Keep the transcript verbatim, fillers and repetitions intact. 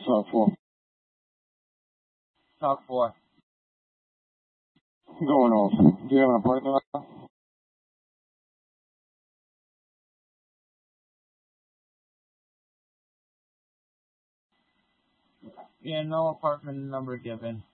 Talk four. Talk four. Going on. Do you have an appointment? Yeah, no apartment number given.